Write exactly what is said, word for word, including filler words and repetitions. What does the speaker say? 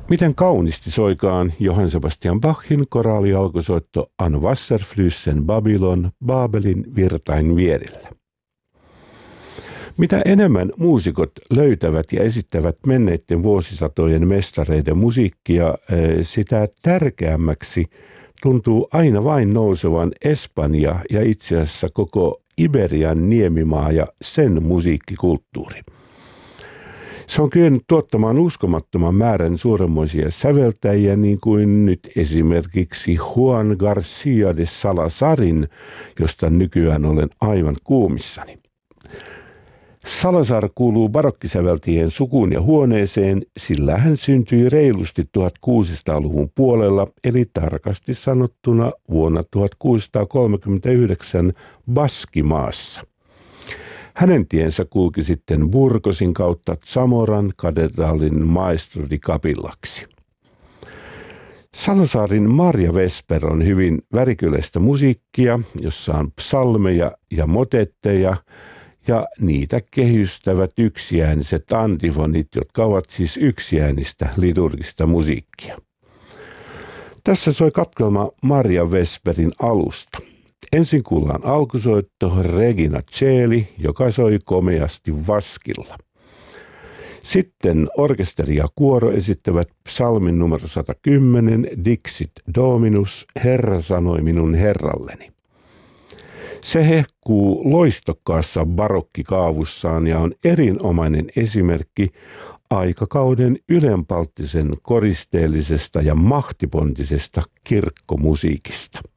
Miten kauniisti soikaan Johann Sebastian Bachin koraalialkusoitto An Wasserflüssen Babylon Babelin virtain vierellä. Mitä enemmän muusikot löytävät ja esittävät menneiden vuosisatojen mestareiden musiikkia, sitä tärkeämmäksi tuntuu aina vain nousevan Espanja ja itse asiassa koko Iberian niemimaa ja sen musiikkikulttuuri. Se on kyennyt tuottamaan uskomattoman määrän suuremmoisia säveltäjiä, niin kuin nyt esimerkiksi Juan García de Salazarin, josta nykyään olen aivan kuumissani. Salazar kuuluu barokkisäveltäjien sukuun ja huoneeseen, sillä hän syntyi reilusti tuhatkuusisataaluvun puolella, eli tarkasti sanottuna vuonna tuhatkuusisataakolmekymmentäyhdeksän Baskimaassa. Hänen tiensä kulki sitten Burgosin kautta Zamoran katedraalin maestro di Capillaksi. Salazarin Maria Vesper on hyvin värikyläistä musiikkia, jossa on psalmeja ja motetteja, ja niitä kehystävät yksiääniset antifonit, jotka ovat siis yksiäänistä liturgista musiikkia. Tässä soi katkelma Maria Vesperin alusta. Ensin kuullaan alkusoitto Regina Coeli, joka soi komeasti vaskilla. Sitten orkesteri ja kuoro esittävät psalmin numero sata kymmenen Dixit Dominus, Herra sanoi minun herralleni. Se hehkuu loistokkaassa barokkikaavussaan ja on erinomainen esimerkki aikakauden ylenpalttisen koristeellisesta ja mahtipontisesta kirkkomusiikista.